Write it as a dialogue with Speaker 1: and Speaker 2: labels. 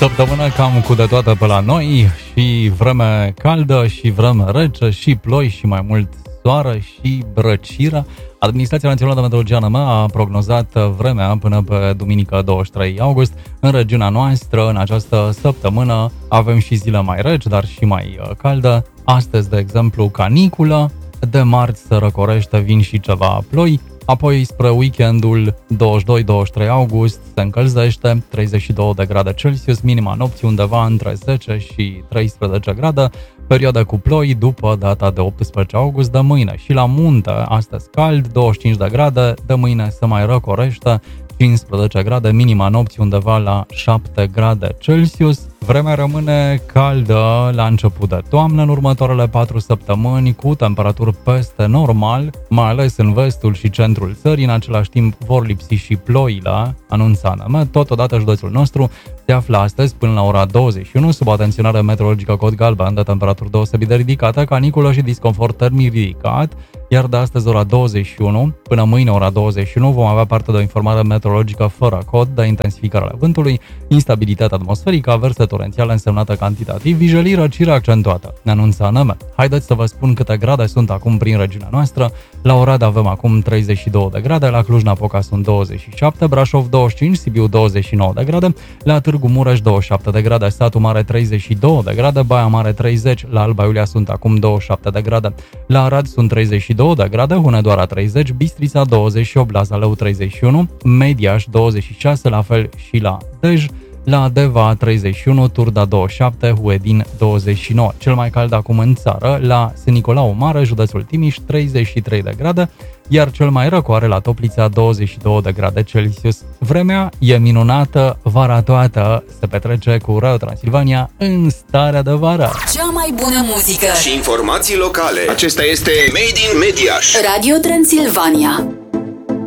Speaker 1: Săptămână cam cu de toate pe la noi, și vreme caldă, și vreme rece, și ploi, și mai mult soare, și răcire. Administrația Națională de Meteorologie ANM a prognozat vremea până pe duminică 23 august. În regiunea noastră, în această săptămână, avem și zile mai reci, dar și mai caldă. Astăzi, de exemplu, caniculă, de marți se răcorește, vin și ceva ploi. Apoi, spre weekendul 22-23 august, se încălzește, 32 de grade Celsius, minima nopții undeva între 10 și 13 grade, perioada cu ploi după data de 18 august de mâine. Și la munte, astăzi cald, 25 de grade, de mâine se mai răcorește, 15 grade, minima nopții undeva la 7 grade Celsius. Vremea rămâne caldă la început de toamnă în următoarele 4 săptămâni, cu temperaturi peste normal, mai ales în vestul și centrul țării. În același timp vor lipsi și ploile, anunță ANM. Totodată județul nostru se află astăzi până la ora 21 sub atenționare meteorologică cod galben de temperaturi deosebit de ridicate, caniculă și disconfort termic ridicat, iar de astăzi ora 21 până mâine ora 21 vom avea parte de o informare meteorologică fără cod de intensificare a vântului, instabilitate atmosferică, averse torențiale însemnată cantitativ, vijelii, răcire accentuată, ne anunță ANM. Haideți să vă spun câte grade sunt acum prin regiunea noastră. La Oradea avem acum 32 de grade, la Cluj-Napoca sunt 27, Brașov 25, Sibiu 29 de grade, la Târgu Mureș 27 de grade, Satu Mare 32 de grade, Baia Mare 30, la Alba Iulia sunt acum 27 de grade, la Arad sunt 32 de grade, Hunedoara 30, Bistrița 28, la Zalău 31, Mediaș 26, la fel și la Dej, la Deva 31, Turda 27, Huedin 29. Cel mai cald acum în țară, la St. Nicolau Mare, județul Timiș, 33 de grade, iar cel mai răcoare la Toplița 22 de grade Celsius. Vremea e minunată, vara toată se petrece cu Radio Transilvania în starea de vară.
Speaker 2: Cea mai bună muzică
Speaker 3: și informații locale. Acesta este Made in Mediaș.
Speaker 2: Radio Transilvania.